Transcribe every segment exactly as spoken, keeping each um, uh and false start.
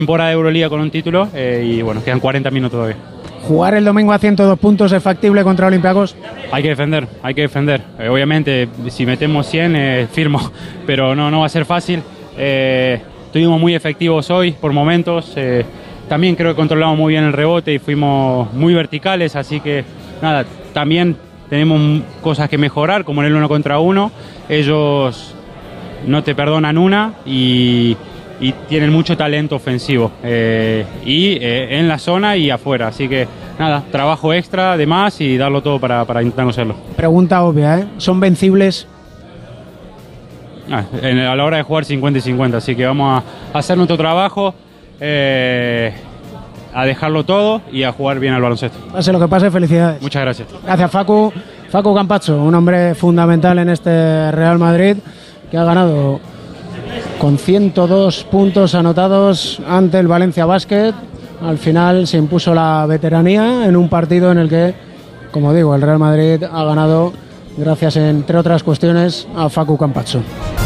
temporada de Euroliga con un título eh, y bueno, quedan cuarenta minutos todavía. ¿Jugar el domingo a ciento dos puntos es factible contra Olympiacos? Hay que defender, hay que defender. Eh, obviamente, si metemos cien, eh, firmo, pero no, no va a ser fácil. Eh, estuvimos muy efectivos hoy por momentos. Eh, también creo que controlamos muy bien el rebote y fuimos muy verticales, así que nada, también tenemos cosas que mejorar, como en el uno contra uno. Ellos no te perdonan una y... y tienen mucho talento ofensivo eh, y eh, en la zona y afuera, así que nada, trabajo extra de más y darlo todo para, para intentar hacerlo. Pregunta obvia, ¿eh? ¿Son vencibles? Ah, en, a la hora de jugar cincuenta y cincuenta, así que vamos a, a hacer nuestro trabajo, eh, a dejarlo todo y a jugar bien al baloncesto. Pase lo que pase, felicidades. Muchas gracias. Gracias, Facu. Facu Campazzo, un hombre fundamental en este Real Madrid que ha ganado con ciento dos puntos anotados ante el Valencia Basket. Al final se impuso la veteranía en un partido en el que, como digo, el Real Madrid ha ganado gracias, entre otras cuestiones, a Facu Campazzo.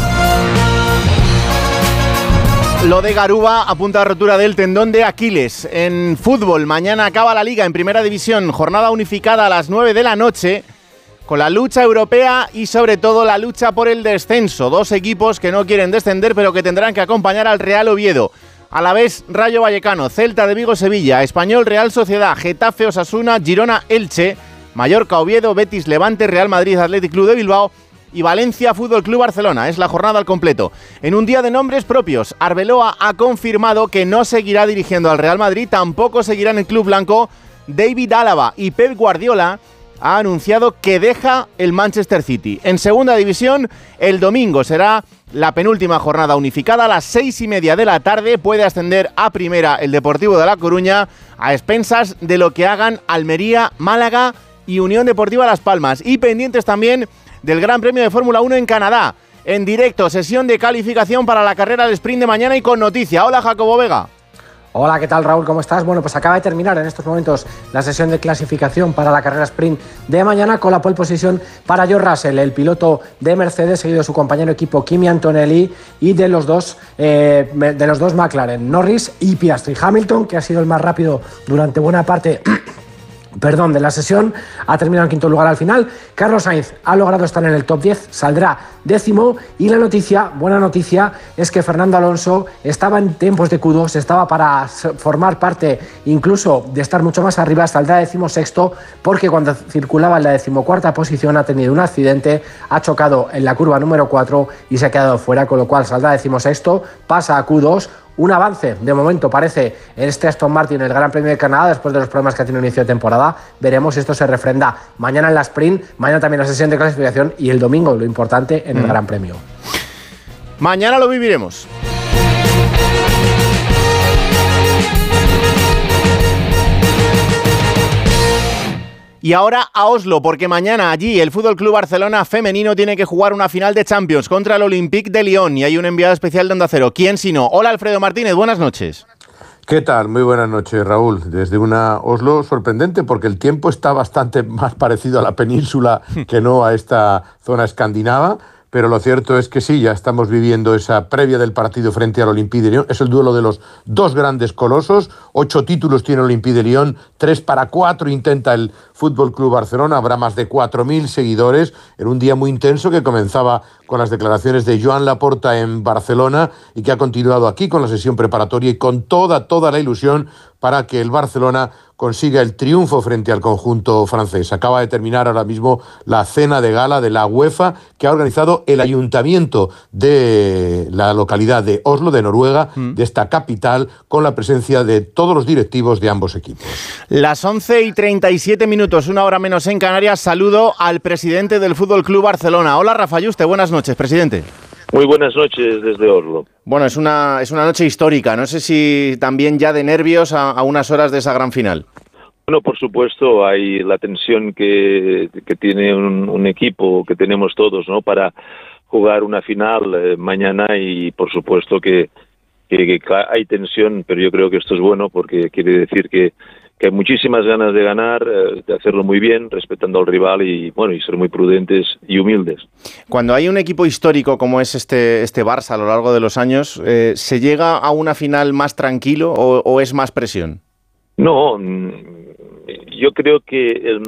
Lo de Garuba apunta a rotura del tendón de Aquiles. En fútbol, mañana acaba la Liga en Primera División, jornada unificada a las nueve de la noche, con la lucha europea y sobre todo la lucha por el descenso. Dos equipos que no quieren descender pero que tendrán que acompañar al Real Oviedo. Alavés, Rayo Vallecano, Celta de Vigo, Sevilla, Español, Real Sociedad, Getafe, Osasuna, Girona, Elche, Mallorca, Oviedo, Betis, Levante, Real Madrid, Athletic Club de Bilbao y Valencia Fútbol Club Barcelona. Es la jornada al completo. En un día de nombres propios, Arbeloa ha confirmado que no seguirá dirigiendo al Real Madrid, tampoco seguirá en el club blanco David Álava, y Pep Guardiola ha anunciado que deja el Manchester City. En segunda división, el domingo será la penúltima jornada unificada. A las seis y media de la tarde puede ascender a primera el Deportivo de La Coruña, a expensas de lo que hagan Almería, Málaga y Unión Deportiva Las Palmas. Y pendientes también del Gran Premio de Fórmula uno en Canadá. En directo, sesión de calificación para la carrera del sprint de mañana y con noticia. Hola, Jacobo Vega. Hola, ¿qué tal, Raúl? ¿Cómo estás? Bueno, pues acaba de terminar en estos momentos la sesión de clasificación para la carrera sprint de mañana con la pole position para George Russell, el piloto de Mercedes, seguido de su compañero de equipo Kimi Antonelli y de los dos eh, de los dos McLaren, Norris y Piastri. Hamilton, que ha sido el más rápido durante buena parte Perdón, de la sesión, ha terminado en quinto lugar al final. Carlos Sainz ha logrado estar en el top diez, saldrá décimo, y la noticia, buena noticia, es que Fernando Alonso estaba en tiempos de Q dos, estaba para formar parte incluso de estar mucho más arriba, saldrá décimo sexto, porque cuando circulaba en la decimocuarta posición ha tenido un accidente, ha chocado en la curva número cuatro y se ha quedado fuera, con lo cual saldrá décimo sexto, pasa a Q dos. Un avance, de momento, parece en este Aston Martin, el Gran Premio de Canadá, después de los problemas que ha tenido inicio de temporada. Veremos si esto se refrenda mañana en la sprint, mañana también la sesión de clasificación y el domingo, lo importante, en el mm. Gran Premio. Mañana lo viviremos. Y ahora a Oslo, porque mañana allí el F C Barcelona femenino tiene que jugar una final de Champions contra el Olympique de Lyon y hay un enviado especial de Onda Cero. ¿Quién sino? Hola, Alfredo Martínez, buenas noches. ¿Qué tal? Muy buenas noches, Raúl. Desde una Oslo sorprendente, porque el tiempo está bastante más parecido a la península que no a esta zona escandinava. Pero lo cierto es que sí, ya estamos viviendo esa previa del partido frente al Olympique de Lyon. Es el duelo de los dos grandes colosos. Ocho títulos tiene el Olympique de Lyon, tres para cuatro intenta el F C Barcelona. Habrá más de cuatro mil seguidores en un día muy intenso que comenzaba con las declaraciones de Joan Laporta en Barcelona y que ha continuado aquí con la sesión preparatoria y con toda, toda la ilusión para que el Barcelona consiga el triunfo frente al conjunto francés. Acaba de terminar ahora mismo la cena de gala de la UEFA que ha organizado el ayuntamiento de la localidad de Oslo, de Noruega, mm. de esta capital, con la presencia de todos los directivos de ambos equipos. Las once y treinta y siete minutos, una hora menos en Canarias. Saludo al presidente del F C Barcelona. Hola, Rafa Yuste, buenas noches, presidente. Muy buenas noches desde Oslo. Bueno, es una, es una noche histórica. No sé si también ya de nervios a, a unas horas de esa gran final. Bueno, por supuesto, hay la tensión que, que tiene un, un equipo, que tenemos todos, ¿no?, para jugar una final eh, mañana y, por supuesto, que, que, que hay tensión, pero yo creo que esto es bueno porque quiere decir que, que hay muchísimas ganas de ganar, eh, de hacerlo muy bien, respetando al rival y bueno y ser muy prudentes y humildes. Cuando hay un equipo histórico como es este, este Barça a lo largo de los años, eh, ¿se llega a una final más tranquilo o, o es más presión? No, yo creo que el,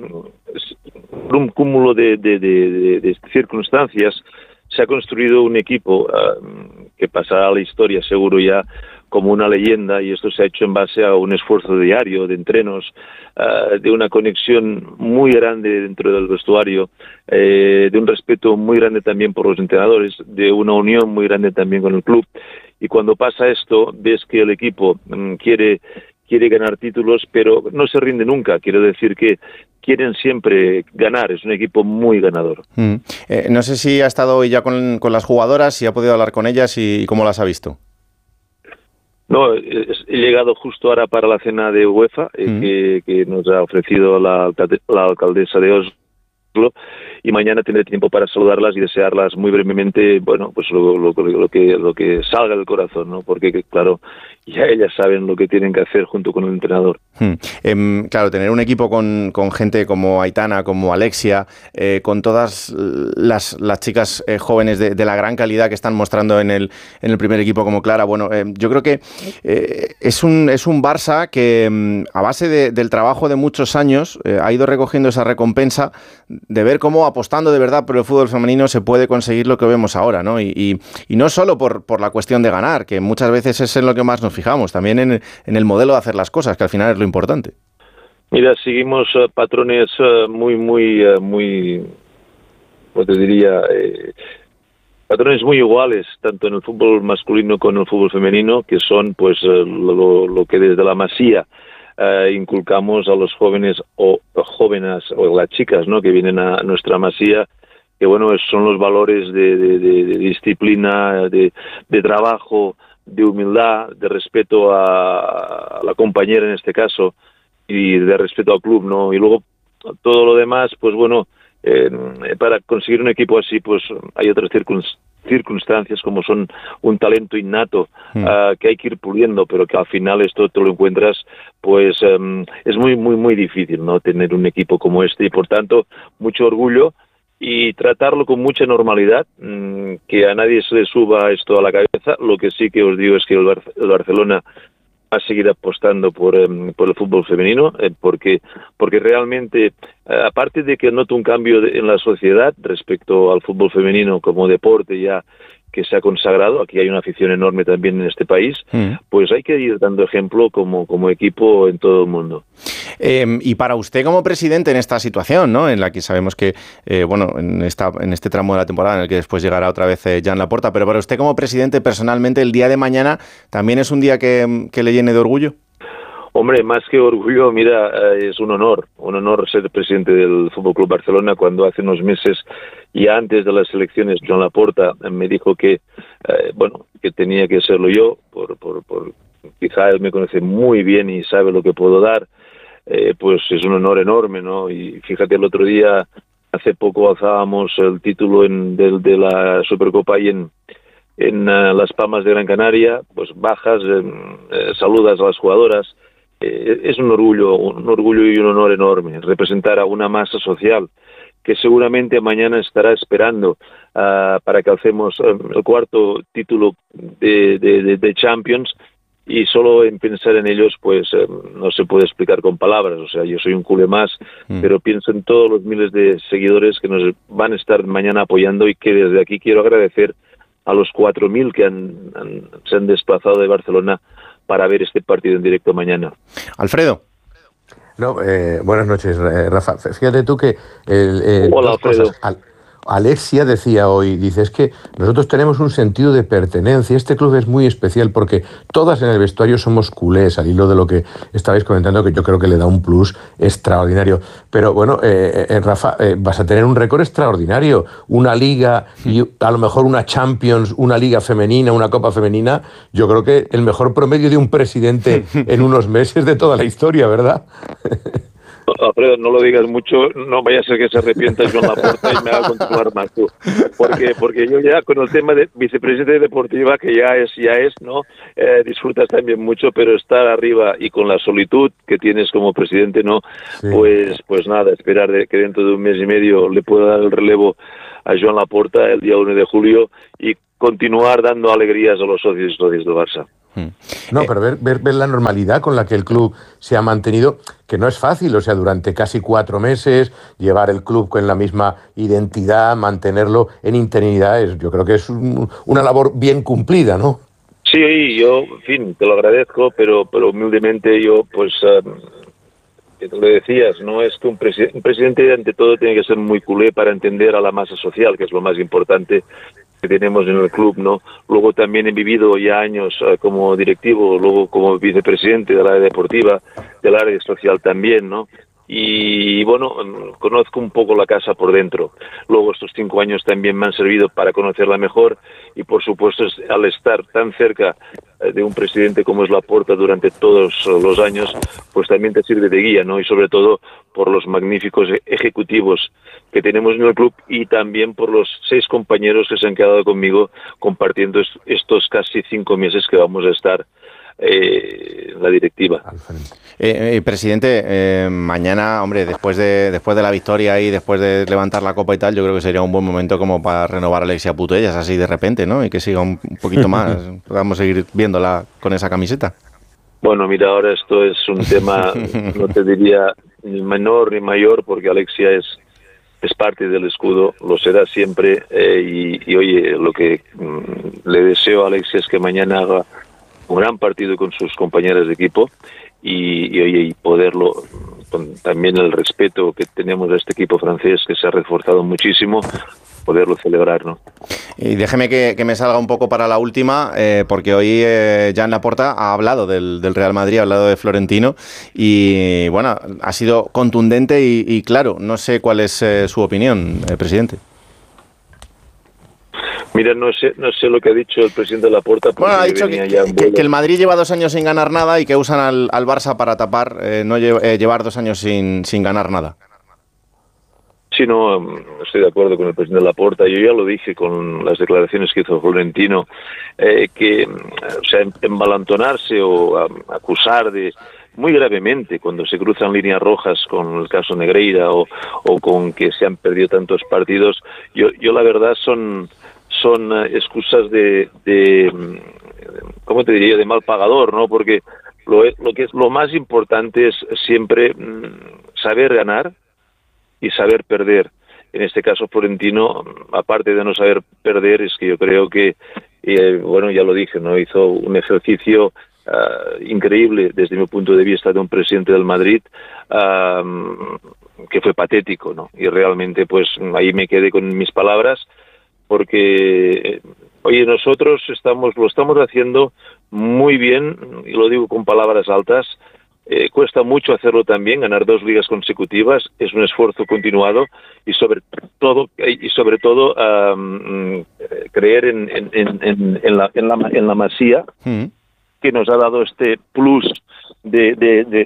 un cúmulo de, de, de, de circunstancias se ha construido un equipo uh, que pasará a la historia seguro ya como una leyenda, y esto se ha hecho en base a un esfuerzo diario de entrenos, uh, de una conexión muy grande dentro del vestuario, eh, de un respeto muy grande también por los entrenadores, de una unión muy grande también con el club. Y cuando pasa esto, ves que el equipo um, quiere quiere ganar títulos, pero no se rinde nunca. Quiero decir que quieren siempre ganar. Es un equipo muy ganador. Mm. Eh, no sé si ha estado hoy ya con, con las jugadoras, si ha podido hablar con ellas y, y cómo las ha visto. No, he llegado justo ahora para la cena de UEFA, eh, mm. que, que nos ha ofrecido la, la alcaldesa de Oslo, y mañana tendré tiempo para saludarlas y desearlas muy brevemente, bueno, pues lo, lo, lo que lo que salga del corazón, ¿no? Porque, claro, ya ellas saben lo que tienen que hacer junto con el entrenador. Hmm. Eh, claro, tener un equipo con, con gente como Aitana, como Alexia, eh, con todas las, las chicas eh, jóvenes de, de la gran calidad que están mostrando en el, en el primer equipo como Clara, bueno, eh, yo creo que eh, es, un, es un Barça que a base de, del trabajo de muchos años eh, ha ido recogiendo esa recompensa de ver cómo apostando de verdad por el fútbol femenino se puede conseguir lo que vemos ahora, ¿no? Y, y, y no solo por, por la cuestión de ganar, que muchas veces es en lo que más nos fijamos, también en, en el modelo de hacer las cosas, que al final es lo importante. Mira, seguimos uh, patrones uh, muy, muy, uh, muy, ¿cómo te diría? Eh, patrones muy iguales, tanto en el fútbol masculino como en el fútbol femenino, que son pues uh, lo, lo que desde la Masía uh, inculcamos a los jóvenes o, o jóvenes o las chicas, ¿no?, que vienen a nuestra Masía, que bueno, son los valores de, de, de, de disciplina, de, de trabajo, de humildad, de respeto a, a la compañera en este caso, y de respeto al club, ¿no? Y luego todo lo demás, pues bueno, eh, para conseguir un equipo así, pues hay otras circunstancias como son un talento innato mm. uh, que hay que ir puliendo, pero que al final esto te lo encuentras, pues um, es muy, muy, muy difícil, ¿no?, tener un equipo como este, y por tanto, mucho orgullo y tratarlo con mucha normalidad, mmm, que a nadie se le suba esto a la cabeza. Lo que sí que os digo es que el, Bar- el Barcelona va a seguir apostando por, um, por el fútbol femenino, eh, porque porque realmente, eh, aparte de que noto un cambio de, en la sociedad respecto al fútbol femenino como deporte ya que se ha consagrado, aquí hay una afición enorme también en este país, mm. pues hay que ir dando ejemplo como, como equipo en todo el mundo. Eh, y para usted como presidente en esta situación, ¿no?, en la que sabemos que, eh, bueno, en, esta, en este tramo de la temporada en el que después llegará otra vez eh, Joan Laporta, pero para usted como presidente personalmente, el día de mañana también es un día que, que le llene de orgullo. Hombre, más que orgullo, mira, eh, es un honor, un honor ser presidente del F C Barcelona, cuando hace unos meses y antes de las elecciones Joan Laporta me dijo que, eh, bueno, que tenía que serlo yo, por, por, por quizá él me conoce muy bien y sabe lo que puedo dar, eh, pues es un honor enorme, ¿no? Y fíjate, el otro día, hace poco alzábamos el título en, de, de la Supercopa y en en uh, Las Palmas de Gran Canaria, pues bajas, eh, eh, saludas a las jugadoras. Eh, es un orgullo, un orgullo y un honor enorme representar a una masa social que seguramente mañana estará esperando uh, para que alcemos um, el cuarto título de, de, de, de Champions, y solo en pensar en ellos pues eh, no se puede explicar con palabras. O sea, yo soy un culé más, mm. pero pienso en todos los miles de seguidores que nos van a estar mañana apoyando, y que desde aquí quiero agradecer a los cuatro mil que han, han, se han desplazado de Barcelona para ver este partido en directo mañana. Alfredo. No, eh, buenas noches, Rafa. Fíjate tú que... El, el, Hola, Alfredo. Cosas, al, Alexia decía hoy, dice, es que nosotros tenemos un sentido de pertenencia. Este club es muy especial porque todas en el vestuario somos culés, al hilo de lo que estabais comentando, que yo creo que le da un plus extraordinario. Pero bueno, eh, eh, Rafa, eh, vas a tener un récord extraordinario. Una liga y a lo mejor una Champions, una liga femenina, una copa femenina. Yo creo que el mejor promedio de un presidente en unos meses de toda la historia, ¿verdad? Alfredo, no lo digas mucho, no vaya a ser que se arrepienta Joan Laporta y me haga continuar más tú. Porque, porque yo ya con el tema de vicepresidente deportiva, que ya es, ya es, ¿no? Eh, disfrutas también mucho, pero estar arriba y con la solitud que tienes como presidente, ¿no? Sí. Pues, pues nada, esperar de, que dentro de un mes y medio le pueda dar el relevo a Joan Laporta el día uno de julio y continuar dando alegrías a los socios y socios del Barça. No, pero ver, ver, ver la normalidad con la que el club se ha mantenido, que no es fácil, o sea, durante casi cuatro meses, llevar el club con la misma identidad, mantenerlo en interinidad, es, yo creo que es un, una labor bien cumplida, ¿no? Sí, yo, en fin, te lo agradezco, pero, pero humildemente yo, pues, um, que tú le decías, no es que un, presi- un presidente ante todo tiene que ser muy culé para entender a la masa social, que es lo más importante que tenemos en el club, ¿no? Luego también he vivido ya años uh, como directivo, luego como vicepresidente del área deportiva, del área social también, ¿no? Y bueno, conozco un poco la casa por dentro. Luego estos cinco años también me han servido para conocerla mejor y por supuesto al estar tan cerca de un presidente como es Laporta durante todos los años, pues también te sirve de guía, ¿no? Y sobre todo por los magníficos ejecutivos que tenemos en el club y también por los seis compañeros que se han quedado conmigo compartiendo estos casi cinco meses que vamos a estar Eh, la directiva. Eh, eh, presidente, eh, mañana, hombre, después de después de la victoria y después de levantar la copa y tal, yo creo que sería un buen momento como para renovar a Alexia Putellas así de repente, ¿no? Y que siga un, un poquito más, podamos seguir viéndola con esa camiseta. Bueno, mira, ahora esto es un tema, no te diría ni menor ni mayor, porque Alexia es es parte del escudo, lo será siempre, eh, y, y oye, lo que mm, le deseo a Alexia es que mañana haga un gran partido con sus compañeras de equipo y, y, oye, y poderlo, con también el respeto que tenemos a este equipo francés que se ha reforzado muchísimo, poderlo celebrar, ¿no? Y déjeme que, que me salga un poco para la última, eh, porque hoy eh, Joan Laporta ha hablado del, del Real Madrid, ha hablado de Florentino y, bueno, ha sido contundente y, y claro. No sé cuál es eh, su opinión, eh, presidente. Mira, no sé, no sé lo que ha dicho el presidente Laporta. Bueno, ha dicho que, que, que el Madrid lleva dos años sin ganar nada y que usan al, al Barça para tapar, eh, no lle eh, llevar dos años sin, sin ganar nada. Sí, no, estoy de acuerdo con el presidente Laporta. Yo ya lo dije con las declaraciones que hizo Florentino, eh, que, o sea, embalantonarse o a, acusar de muy gravemente cuando se cruzan líneas rojas con el caso Negreira o, o con que se han perdido tantos partidos, yo, yo la verdad son son uh, excusas de, de, ¿cómo te diría?, de mal pagador, ¿no? Porque lo, lo que es lo más importante es siempre mm, saber ganar y saber perder. En este caso Florentino, aparte de no saber perder, es que yo creo que, eh, bueno, ya lo dije, ¿no? Hizo un ejercicio uh, increíble desde mi punto de vista de un presidente del Madrid, uh, que fue patético, ¿no? Y realmente, pues, ahí me quedé con mis palabras, porque, oye, nosotros estamos lo estamos haciendo muy bien, y lo digo con palabras altas, eh, cuesta mucho hacerlo también, ganar dos ligas consecutivas, es un esfuerzo continuado, y sobre todo, y sobre todo um, creer en, en, en, en, la, en, la, en la Masía, mm. que nos ha dado este plus de, de, de,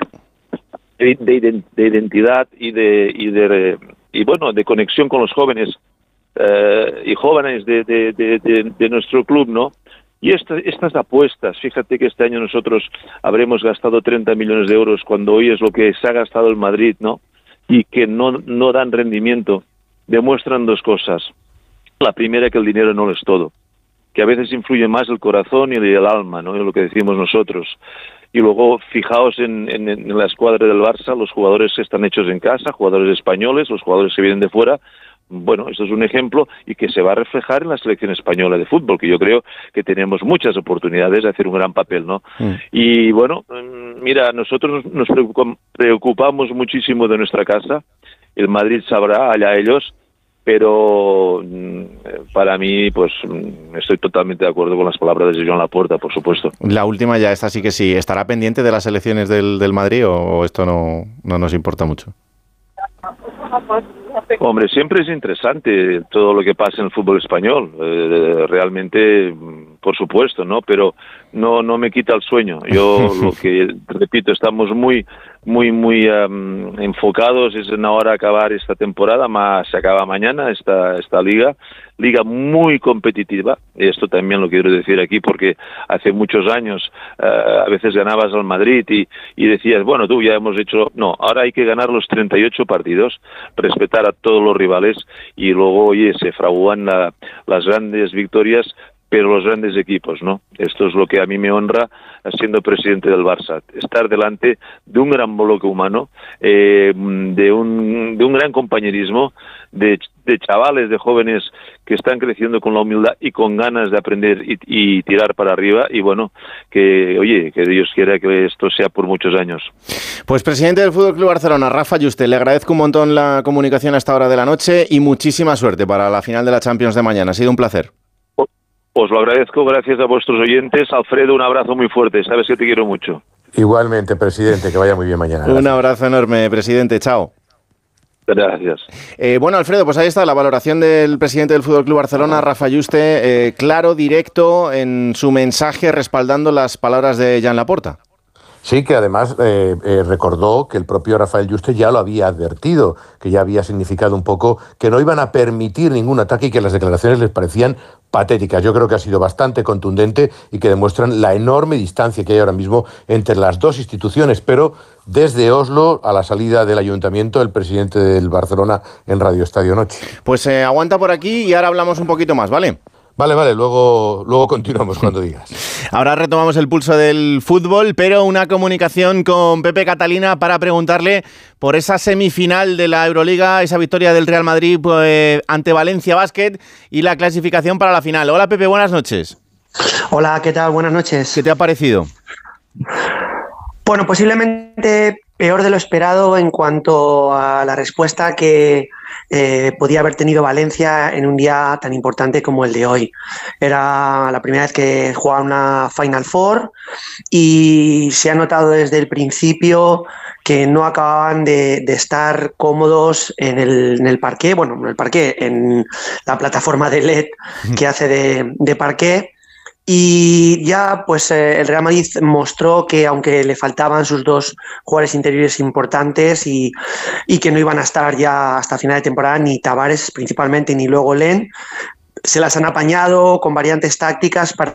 de, de identidad y de, y de, y bueno, de conexión con los jóvenes. Uh, y jóvenes de, de, de, de, de nuestro club, ¿no? Y esta, estas apuestas, fíjate que este año nosotros habremos gastado treinta millones de euros cuando hoy es lo que se ha gastado el Madrid, ¿no? Y que no, no dan rendimiento, demuestran dos cosas. La primera, que el dinero no lo es todo, que a veces influye más el corazón y el alma, ¿no? Es lo que decimos nosotros. Y luego, fijaos en, en, en la escuadra del Barça, los jugadores que están hechos en casa, jugadores españoles, los jugadores que vienen de fuera. Bueno, esto es un ejemplo y que se va a reflejar en la selección española de fútbol, que yo creo que tenemos muchas oportunidades de hacer un gran papel, ¿no? Mm. Y bueno, mira, nosotros nos preocupamos muchísimo de nuestra casa, el Madrid sabrá, allá ellos, pero para mí, pues estoy totalmente de acuerdo con las palabras de Joan Laporta, por supuesto. La última ya, esta sí que sí, ¿estará pendiente de las elecciones del, del Madrid o esto no, no nos importa mucho? Hombre, siempre es interesante todo lo que pasa en el fútbol español. Eh, realmente por supuesto, ¿no? Pero no no me quita el sueño. Yo lo que repito, estamos muy muy muy um, enfocados es en ahora acabar esta temporada, más se acaba mañana esta esta liga, liga muy competitiva. Esto también lo quiero decir aquí porque hace muchos años uh, a veces ganabas al Madrid y, y decías, bueno, tú ya hemos hecho, no, ahora hay que ganar los treinta y ocho partidos, respetar a todos los rivales y luego, oye, se fraguan la, las grandes victorias, pero los grandes equipos, ¿no? Esto es lo que a mí me honra siendo presidente del Barça, estar delante de un gran bloque humano, eh, de un de un gran compañerismo, de, de chavales, de jóvenes que están creciendo con la humildad y con ganas de aprender y, y tirar para arriba, y bueno, que, oye, que Dios quiera que esto sea por muchos años. Pues presidente del Fútbol Club Barcelona, Rafa Yuste, le agradezco un montón la comunicación a esta hora de la noche y muchísima suerte para la final de la Champions de mañana. Ha sido un placer. Os lo agradezco, gracias a vuestros oyentes. Alfredo, un abrazo muy fuerte, sabes que te quiero mucho. Igualmente, presidente, que vaya muy bien mañana. Gracias. Un abrazo enorme, presidente, chao. Gracias. Eh, bueno, Alfredo, pues ahí está la valoración del presidente del Fútbol Club Barcelona, Rafa Yuste, eh, claro, directo en su mensaje respaldando las palabras de Joan Laporta. Sí, que además eh, eh, recordó que el propio Rafael Yuste ya lo había advertido, que ya había significado un poco que no iban a permitir ningún ataque y que las declaraciones les parecían patéticas. Yo creo que ha sido bastante contundente y que demuestran la enorme distancia que hay ahora mismo entre las dos instituciones, pero desde Oslo, a la salida del ayuntamiento, el presidente del Barcelona en Radio Estadio Noche. Pues eh, aguanta por aquí y ahora hablamos un poquito más, ¿vale? Vale, vale, luego, luego continuamos cuando digas. Ahora retomamos el pulso del fútbol, pero una comunicación con Pepe Catalina para preguntarle por esa semifinal de la Euroliga, esa victoria del Real Madrid pues, ante Valencia Basket y la clasificación para la final. Hola Pepe, buenas noches. Hola, ¿qué tal? Buenas noches. ¿Qué te ha parecido? Bueno, posiblemente peor de lo esperado en cuanto a la respuesta que eh, podía haber tenido Valencia en un día tan importante como el de hoy. Era la primera vez que jugaba una Final Four y se ha notado desde el principio que no acababan de, de estar cómodos en el, en el parqué, bueno, en el parqué, en la plataforma de L E D que hace de, de parqué. Y ya pues eh, el Real Madrid mostró que aunque le faltaban sus dos jugadores interiores importantes y, y que no iban a estar ya hasta final de temporada ni Tavares principalmente ni luego Len, se las han apañado con variantes tácticas para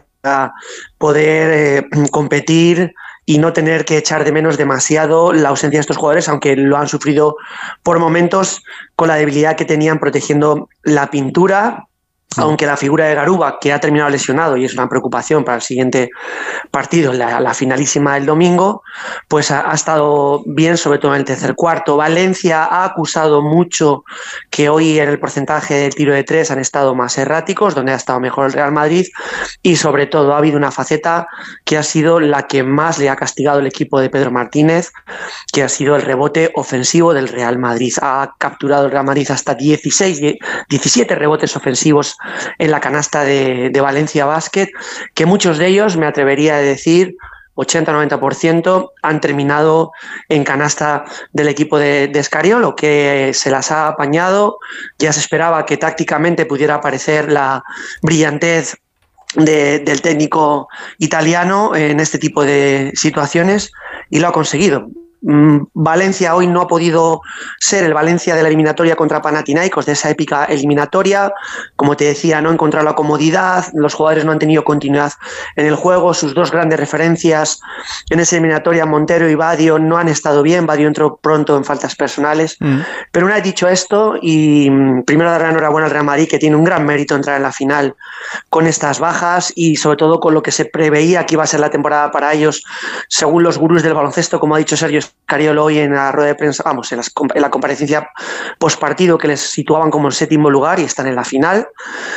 poder eh, competir y no tener que echar de menos demasiado la ausencia de estos jugadores, aunque lo han sufrido por momentos con la debilidad que tenían protegiendo la pintura. Aunque la figura de Garuba, que ha terminado lesionado y es una preocupación para el siguiente partido, la, la finalísima del domingo, pues ha, ha estado bien, sobre todo en el tercer cuarto. Valencia ha acusado mucho que hoy en el porcentaje del tiro de tres han estado más erráticos, donde ha estado mejor el Real Madrid, y sobre todo ha habido una faceta que ha sido la que más le ha castigado el equipo de Pedro Martínez, que ha sido el rebote ofensivo del Real Madrid. Ha capturado el Real Madrid hasta dieciséis, diecisiete rebotes ofensivos en la canasta de, de Valencia Basket, que muchos de ellos, me atrevería a decir, ochenta a noventa por ciento han terminado en canasta del equipo de, de Scariolo, que se las ha apañado. Ya se esperaba que tácticamente pudiera aparecer la brillantez de, del técnico italiano en este tipo de situaciones y lo ha conseguido. Valencia hoy no ha podido ser el Valencia de la eliminatoria contra Panathinaikos, de esa épica eliminatoria. Como te decía, no ha encontrado la comodidad, los jugadores no han tenido continuidad en el juego, sus dos grandes referencias en esa eliminatoria, Montero y Badio, no han estado bien. Badio entró pronto en faltas personales, mm. pero una vez dicho esto, y primero dar la enhorabuena al Real Madrid, que tiene un gran mérito entrar en la final con estas bajas y sobre todo con lo que se preveía que iba a ser la temporada para ellos, según los gurús del baloncesto, como ha dicho Sergio Scariolo hoy en la rueda de prensa, vamos, en, las, en la comparecencia postpartido, que les situaban como en séptimo lugar y están en la final,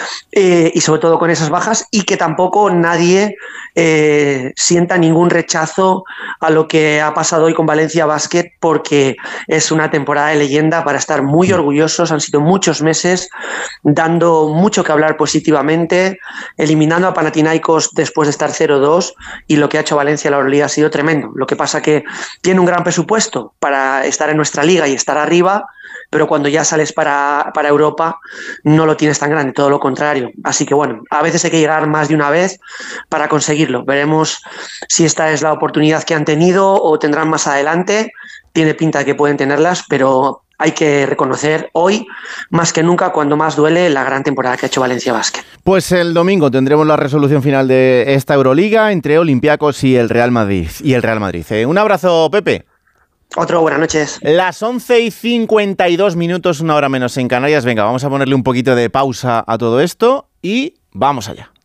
eh, y sobre todo con esas bajas, y que tampoco nadie eh, sienta ningún rechazo a lo que ha pasado hoy con Valencia Basket, porque es una temporada de leyenda para estar muy orgullosos. Han sido muchos meses dando mucho que hablar positivamente, eliminando a Panathinaikos después de estar cero dos, y lo que ha hecho Valencia en la Euroliga ha sido tremendo. Lo que pasa que tiene un gran presupuesto presupuesto para estar en nuestra liga y estar arriba, pero cuando ya sales para, para Europa no lo tienes tan grande, todo lo contrario. Así que bueno, a veces hay que llegar más de una vez para conseguirlo. Veremos si esta es la oportunidad que han tenido o tendrán más adelante. Tiene pinta de que pueden tenerlas, pero hay que reconocer hoy, más que nunca, cuando más duele, la gran temporada que ha hecho Valencia Basket. Pues el domingo tendremos la resolución final de esta Euroliga entre Olympiacos y el Real Madrid. Y el Real Madrid. Eh, un abrazo, Pepe. Otro, buenas noches. Las once y cincuenta y dos minutos, una hora menos en Canarias. Venga, vamos a ponerle un poquito de pausa a todo esto y vamos allá.